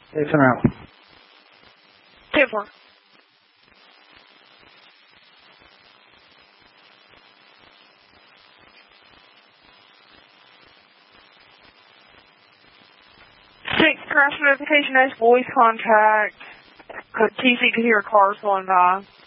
Safe and out. 10-4. Crash notification as voice contact. TC could hear cars going by.